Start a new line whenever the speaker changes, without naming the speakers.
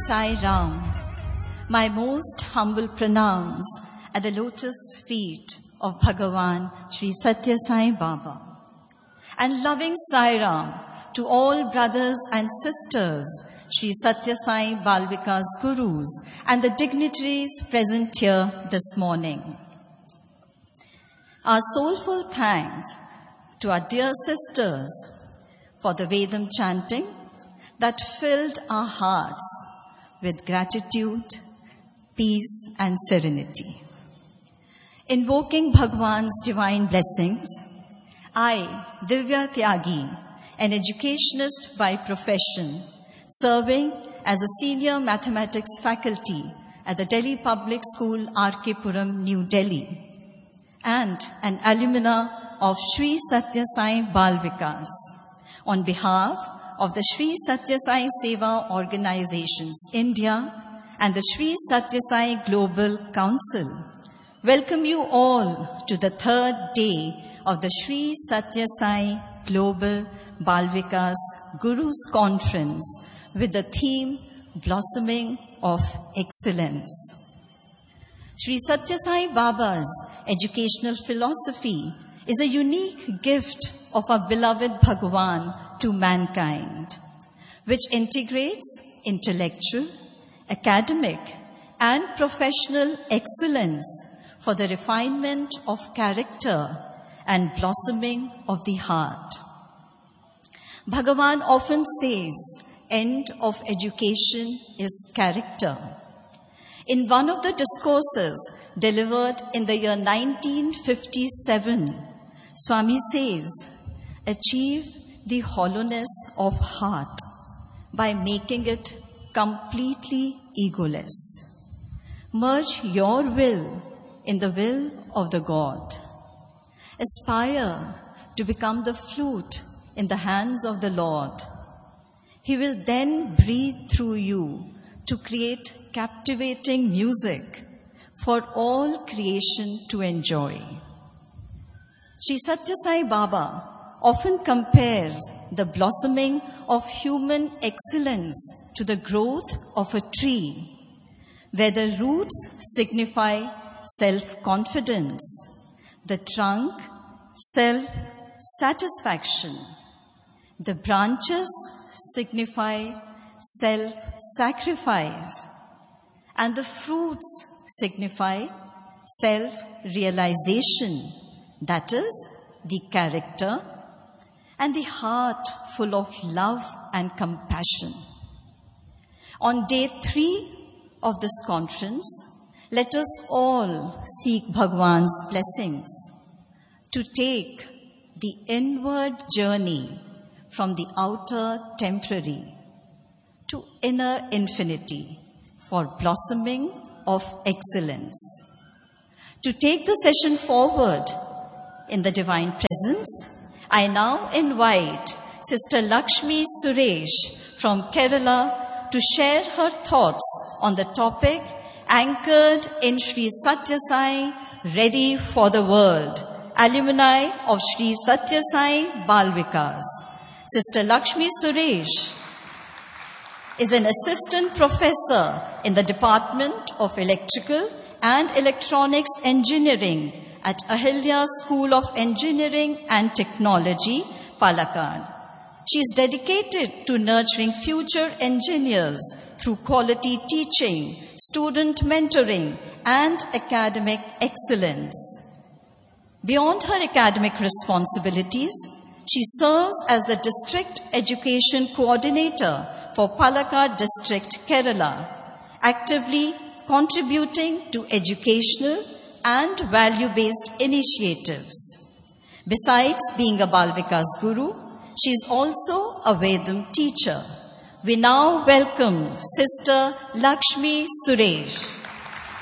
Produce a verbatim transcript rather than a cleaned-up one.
Sai Ram, my most humble pranams at the lotus feet of Bhagavan Sri Satya Sai Baba. And loving Sai Ram to all brothers and sisters, Sri Satya Sai Bal Vikas Gurus, and the dignitaries present here this morning. Our soulful thanks to our dear sisters for the Vedam chanting that filled our hearts with gratitude, peace, and serenity. Invoking Bhagwan's divine blessings, I, Divya Tyagi, an educationist by profession, serving as a senior mathematics faculty at the Delhi Public School, R K Puram, New Delhi, and an alumna of Sri Satya Sai Bal Vikas, on behalf of the Sri Satya Sai Seva Organizations India and the Sri Satya Sai Global Council, welcome you all to the third day of the Sri Satya Sai Global Bal Vikas Gurus Conference with the theme Blossoming of Excellence. Sri Satya Sai Baba's educational philosophy is a unique gift of our beloved Bhagavan to mankind, which integrates intellectual, academic, and professional excellence for the refinement of character and blossoming of the heart. Bhagavan often says, end of education is character. In one of the discourses delivered in the year nineteen fifty-seven, Swami says, achieve the hollowness of heart by making it completely egoless. Merge your will in the will of the God. Aspire to become the flute in the hands of the Lord. He will then breathe through you to create captivating music for all creation to enjoy. Sri Satya Sai Baba often compares the blossoming of human excellence to the growth of a tree, where the roots signify self-confidence, the trunk self-satisfaction, the branches signify self-sacrifice, and the fruits signify self-realization, that is, the character, and the heart full of love and compassion. On day three of this conference, let us all seek Bhagwan's blessings to take the inward journey from the outer temporary to inner infinity for blossoming of excellence. To take the session forward in the divine presence, I now invite Sister Lakshmi Suresh from Kerala to share her thoughts on the topic anchored in Sri Satya Sai, Ready for the World, alumni of Sri Satya Sai Bal Vikas. Sister Lakshmi Suresh is an assistant professor in the Department of Electrical and Electronics Engineering at Ahilya School of Engineering and Technology, Palakkad. She is dedicated to nurturing future engineers through quality teaching, student mentoring, and academic excellence. Beyond her academic responsibilities, she serves as the District Education Coordinator for Palakkad District, Kerala, actively contributing to educational and value-based initiatives. Besides being a Bal Vikas Guru, she is also a Vedam teacher. We now welcome Sister Lakshmi Suresh.